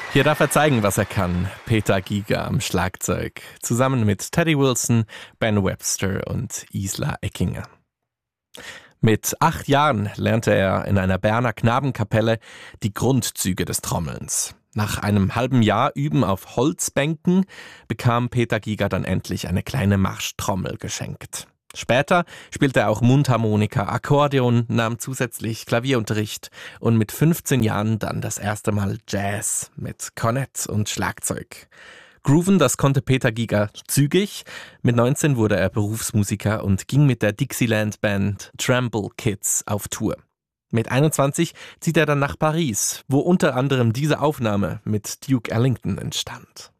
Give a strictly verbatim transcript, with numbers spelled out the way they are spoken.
Hier darf er zeigen, was er kann. Peter Giger am Schlagzeug. Zusammen mit Teddy Wilson, Ben Webster und Isla Eckinger. Mit acht Jahren lernte er in einer Berner Knabenkapelle die Grundzüge des Trommelns. Nach einem halben Jahr Üben auf Holzbänken bekam Peter Giger dann endlich eine kleine Marschtrommel geschenkt. Später spielte er auch Mundharmonika, Akkordeon, nahm zusätzlich Klavierunterricht und mit fünfzehn Jahren dann das erste Mal Jazz mit Kornett und Schlagzeug. Grooven, das konnte Peter Giger zügig. Mit neunzehn wurde er Berufsmusiker und ging mit der Dixieland-Band Trample Kids auf Tour. Mit einundzwanzig zieht er dann nach Paris, wo unter anderem diese Aufnahme mit Duke Ellington entstand.